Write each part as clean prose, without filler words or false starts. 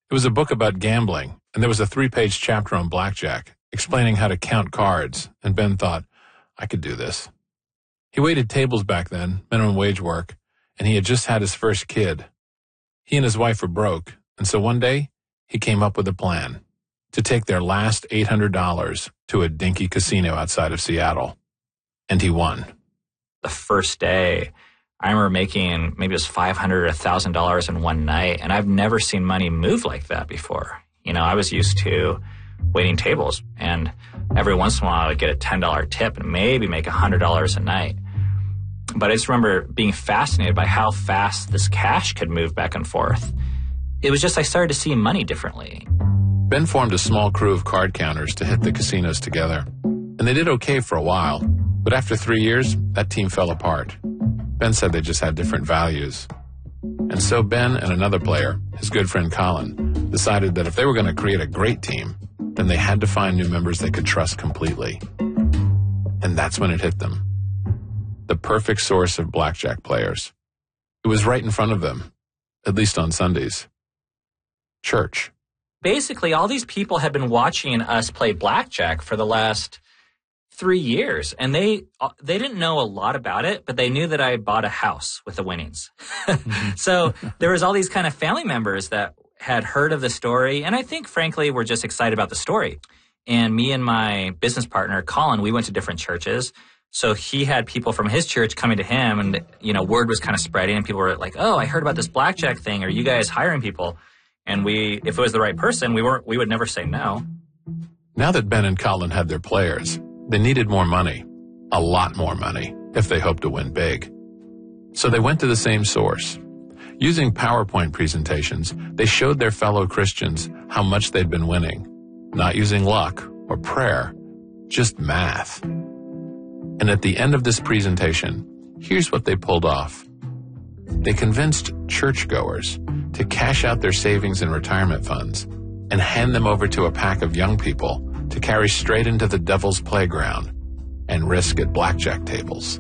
It was a book about gambling, and there was a 3-page chapter on blackjack, explaining how to count cards, and Ben thought, I could do this. He waited tables back then, minimum wage work, and he had just had his first kid. He and his wife were broke, and so one day, he came up with a plan to take their last $800 to a dinky casino outside of Seattle. And he won. The first day, I remember making maybe it was $500 or $1,000 in one night, and I've never seen money move like that before. You know, I was used to waiting tables, and every once in a while I would get a $10 tip and maybe make $100 a night. But I just remember being fascinated by how fast this cash could move back and forth. It was just I started to see money differently. Ben formed a small crew of card counters to hit the casinos together, and they did okay for a while. But after 3 years, that team fell apart. Ben said they just had different values. And so Ben and another player, his good friend Colin, decided that if they were going to create a great team, then they had to find new members they could trust completely. And that's when it hit them. The perfect source of blackjack players. It was right in front of them, at least on Sundays. Church. Basically, all these people had been watching us play blackjack for the last 3 years, and they didn't know a lot about it, but they knew that I bought a house with the winnings. So there was all these kind of family members that had heard of the story, and I think, frankly, were just excited about the story. And me and my business partner, Colin, we went to different churches. So he had people from his church coming to him, and, you know, word was kind of spreading, and people were like, oh, I heard about this blackjack thing. Are you guys hiring people? And if it was the right person, we would never say no. Now that Ben and Colin had their players, they needed more money, a lot more money, if they hoped to win big. So they went to the same source. Using PowerPoint presentations, they showed their fellow Christians how much they'd been winning, not using luck or prayer, just math. And at the end of this presentation, here's what they pulled off. They convinced churchgoers to cash out their savings and retirement funds and hand them over to a pack of young people to carry straight into the devil's playground and risk at blackjack tables.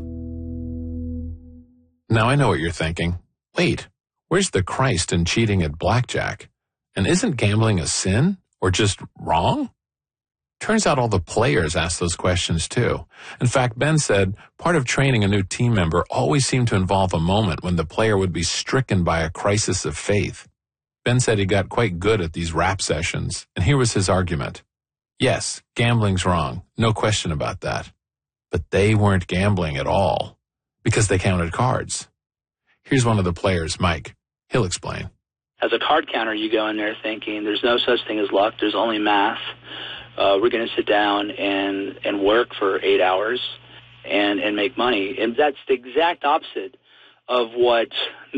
Now I know what you're thinking. Wait, where's the Christ in cheating at blackjack? And isn't gambling a sin or just wrong? Turns out all the players asked those questions too. In fact, Ben said part of training a new team member always seemed to involve a moment when the player would be stricken by a crisis of faith. Ben said he got quite good at these rap sessions, and here was his argument. Yes, gambling's wrong, no question about that. But they weren't gambling at all, because they counted cards. Here's one of the players, Mike. He'll explain. As a card counter, you go in there thinking there's no such thing as luck, there's only math. We're going to sit down and work for 8 hours and make money. And that's the exact opposite of what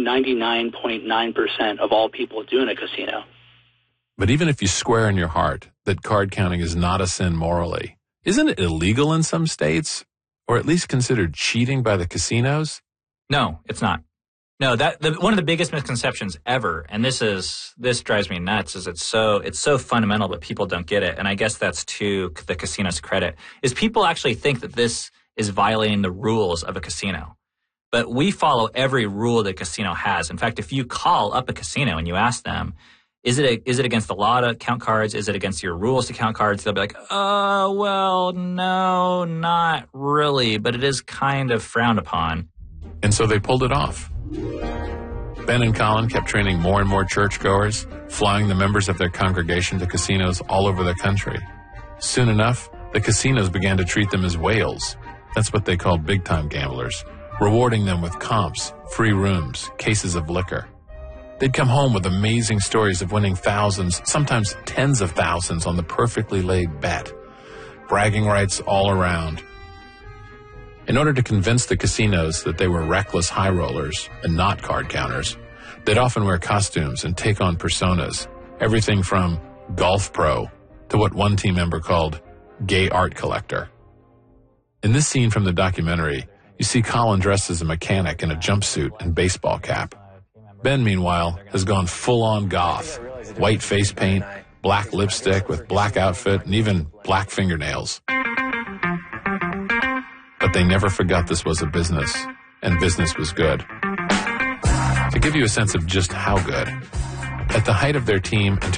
99.9% of all people do in a casino. But even if you swear in your heart that card counting is not a sin morally, isn't it illegal in some states, or at least considered cheating by the casinos? No, it's not. No, one of the biggest misconceptions ever, and this drives me nuts, is it's so fundamental, but people don't get it. And I guess that's to the casino's credit, is people actually think that this is violating the rules of a casino. But we follow every rule that a casino has. In fact, if you call up a casino and you ask them, is it against the law to count cards? Is it against your rules to count cards? They'll be like, oh, well, no, not really, but it is kind of frowned upon. And so they pulled it off. Ben and Colin kept training more and more churchgoers, flying the members of their congregation to casinos all over the country. Soon enough, the casinos began to treat them as whales. That's what they called big-time gamblers, rewarding them with comps, free rooms, cases of liquor. They'd come home with amazing stories of winning thousands, sometimes tens of thousands on the perfectly laid bet. Bragging rights all around. In order to convince the casinos that they were reckless high rollers and not card counters, they'd often wear costumes and take on personas, everything from golf pro to what one team member called gay art collector. In this scene from the documentary, you see Colin dressed as a mechanic in a jumpsuit and baseball cap. Ben, meanwhile, has gone full-on goth, white face paint, black lipstick with black outfit, and even black fingernails. But they never forgot this was a business, and business was good. To give you a sense of just how good, at the height of their team in